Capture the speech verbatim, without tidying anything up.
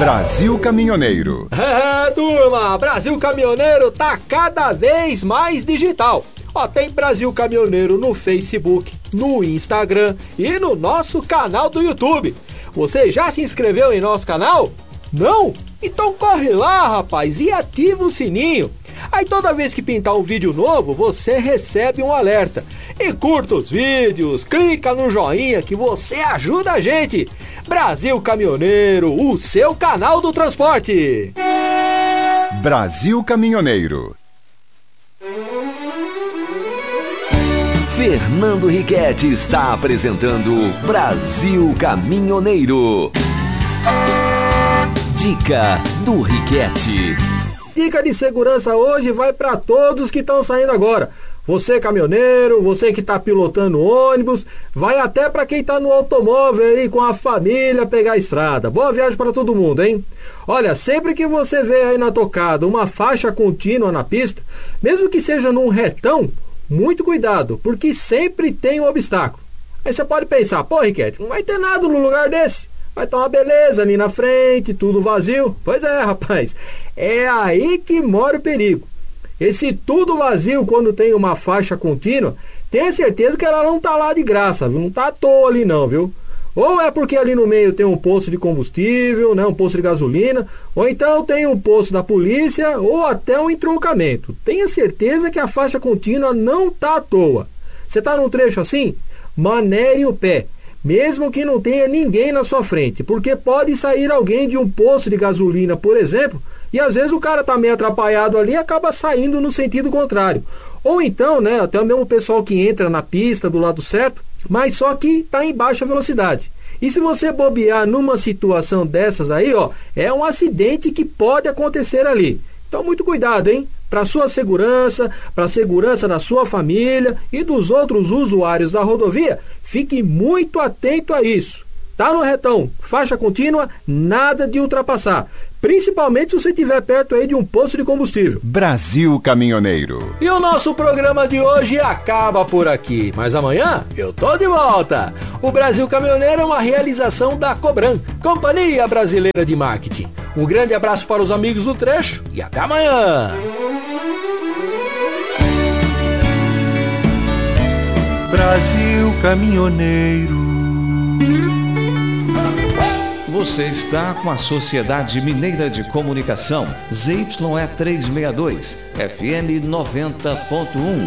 Brasil Caminhoneiro. É, turma, Brasil Caminhoneiro tá cada vez mais digital. Ó, tem Brasil Caminhoneiro no Facebook, no Instagram e no nosso canal do YouTube. Você já se inscreveu em nosso canal? Não? Então corre lá, rapaz, e ativa o sininho. Aí toda vez que pintar um vídeo novo, você recebe um alerta. E curta os vídeos, clica no joinha que você ajuda a gente. Brasil Caminhoneiro, o seu canal do transporte. Brasil Caminhoneiro. Fernando Riquetti está apresentando Brasil Caminhoneiro. Dica do Riquetti. Dica de segurança hoje vai para todos que estão saindo agora. Você caminhoneiro, você que está pilotando ônibus, vai até para quem está no automóvel aí com a família pegar a estrada. Boa viagem para todo mundo, hein? Olha, sempre que você vê aí na tocada uma faixa contínua na pista, mesmo que seja num retão, muito cuidado, porque sempre tem um obstáculo. Aí você pode pensar, pô, Riquetti, não vai ter nada no lugar desse. Vai estar uma beleza ali na frente, tudo vazio. Pois é, rapaz, é aí que mora o perigo. Esse tudo vazio, quando tem uma faixa contínua, tenha certeza que ela não está lá de graça, viu? Não está à toa ali não, viu? Ou é porque ali no meio tem um posto de combustível, né? Um posto de gasolina, ou então tem um posto da polícia, ou até um entroncamento. Tenha certeza que a faixa contínua não está à toa. Você está num trecho assim? Manere o pé. Mesmo que não tenha ninguém na sua frente, porque pode sair alguém de um posto de gasolina, por exemplo, e às vezes o cara tá meio atrapalhado ali e acaba saindo no sentido contrário. Ou então, né, até mesmo o pessoal que entra na pista do lado certo, mas só que está em baixa velocidade. E se você bobear numa situação dessas aí, ó, é um acidente que pode acontecer ali. Então muito cuidado, hein? Para sua segurança, para a segurança da sua família e dos outros usuários da rodovia, fique muito atento a isso. Tá no retão, faixa contínua, nada de ultrapassar. Principalmente se você estiver perto aí de um posto de combustível. Brasil Caminhoneiro. E o nosso programa de hoje acaba por aqui. Mas amanhã eu tô de volta. O Brasil Caminhoneiro é uma realização da Cobram, Companhia Brasileira de Marketing. Um grande abraço para os amigos do trecho e até amanhã. Brasil Caminhoneiro. Você está com a Sociedade Mineira de Comunicação, Z Y E trezentos e sessenta e dois, F M noventa ponto um.